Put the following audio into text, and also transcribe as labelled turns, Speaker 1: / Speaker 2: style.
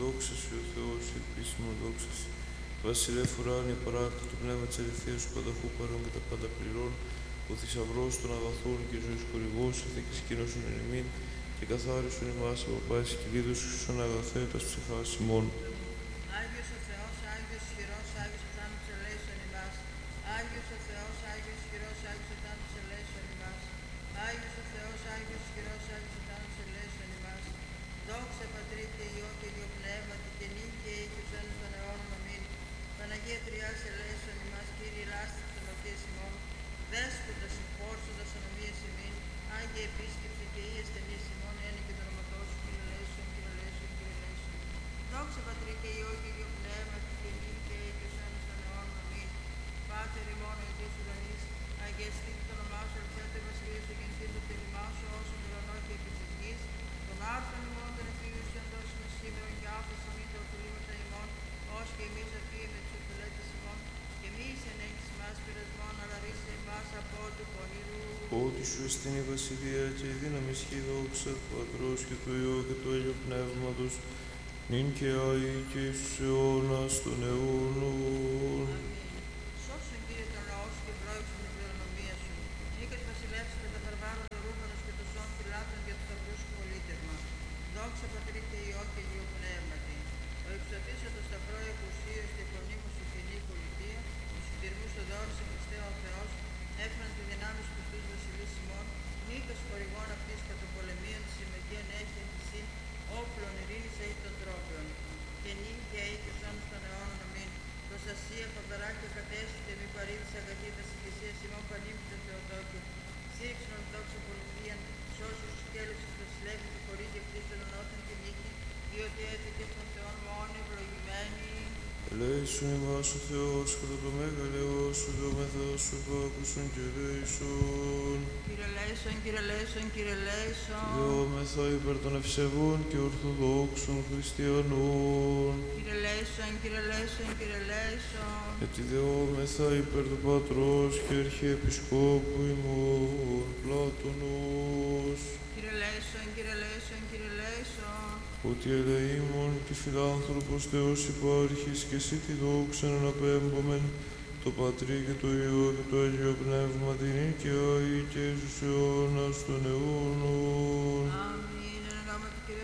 Speaker 1: Δόξα Σου ο Θεός, επίσημο δόξα Σου. Βασιλεύ ουράνιε παράκλητο πνεύμα της ελευθερίας Σου πανταχού παρών και τα πάντα πληρών, ο θησαυρός των αγαθών και ζωής χορηγός, ο θήκης κίνωσον εν ημίν και καθάρισον εμάς από πάσης και λίδος Χριστόν αγαθέ τας ψυχάς ημών.
Speaker 2: Άγιος ο Θεός, Άγιος ισχυρός, Άγιος ο θάνατος ελέησον ημάς. Άγιος ο Θεός, Άγιος ισχυρός, Άγιος ο θάνατος ελέησον ημάς. Άγιος ο Θεός, Άγιος ισχυρός, Άγιος ο θάνατος ελέησον ημάς. Δόξα Πατρί και Υιό και Υιό Πνεύματι και νύχια και ους αιώνας των αιώνων. Αμήν. Παναγία Τριάς ελέησον ημάς, Κύριε λάστιχ των οδείας ημών. Δέσποτας υπόρσοντας ονομίας ημίν. Άγιε επίσκεψη και ή ασθενής ημών, ένι και το όνοματός Σου, Κύριε ελέησον, Κύριε ελέησον, Κύριε ελέησον. Δόξα Πατρί και Υιό και Υιό Πνεύματι και νύχια και ους αιώνας των αιώνων. Αμήν. Πάτερ ημών εν της ουρανής, αγιαστήτω το όνομά Σου, ελθέτω η βασιλεία Σου, γεννηθήτω το θέλημά Σου, όσον τον ουρανό και επί της γης. Τον άρθρον ημών των εφηβείωσιων δώσουμε σήμερα και άφησε ημίν τα οφειλήματα ημών, ως και εμείς αφίεμε τους οφειλέτες ημών, και μη εισενέχεις ημάς πειρασμόν, αλλά ρίσε ημάς από του πονηρού.
Speaker 1: Ότι Σου εστίν η βασιλεία και η δύναμη και η δόξα του Πατρός και του Υιού και του Αγίου Πνεύματος, νυν και αεί και εις τους αιώνας των αιώνων.
Speaker 2: Σώσον Κύριε τον λαό Σου και πρόεξον την κληρονομία Σου. Νίκας βασιλεύς και τα βαρβάρων ρούμενος και το σών φυλάτων και του σταυρού Σου πολίτευμα. Δόξα Πατρί και Υιό και Υιό Πνεύματι. Ο υψωτής το σταυρό εκουσίως και φωνήμου Σου κοινή πολιτεία, τους φυτυρμούς οδόρους σε Χριστέ ο Θεός, έφεραν τη δυνάμει Σου τους βασιλείς ημών, νίκας χορηγών αυτής κατ' πολεμίων της συμμετείαν έχει εν τη σύν, όπλων ειρήνης έχει των τρόπων. Και νύν και έχει ως αιώνας των αιώνων. Αμήν. Προστασία, φοβερά και κατέσχεται, μη παρήδης αγαθή, τα συγκεσίας ημών πανύμνητο Θεοτόκιο. Σύρξον ορθόδοξα πολιτείαν, σώσους τους κέλευσης βασιλεύει και χωρίζει αυτής των ονόθων και νίκη, διότι έθετε των Θεών μόνο ευλογημένη.
Speaker 1: Ελέησον ημάς ο Θεός κατά το μέγαλεός Σου, δόμεθα Σου επάκουσον και ελέησον.
Speaker 2: Κύριε ελέησον, Κύριε ελέησον, Κύριε ελέησον.
Speaker 1: Δόμεθα υπέρ των ευσεβών και ορθοδόξων χριστιανών.
Speaker 2: Κύριε ελέησον, Κύριε ελέησον, Κύριε ελέησον.
Speaker 1: Γιατί δεόμεθα υπέρ του Πατρός και Αρχιεπισκόπου ημών Πλάτωνος.
Speaker 2: Κύριε ελέησον, Κύριε ελέησον, Κύριε ελέησον.
Speaker 1: Ότι ελεήμων και φιλάνθρωπος Θεός υπάρχεις και εσύ τη δόξα αναπέμπομεν το Πατρί και το Υιό και το Άγιο Πνεύμα την και αεί και εις τους αιώνας των αιώνων.
Speaker 2: Αμήν.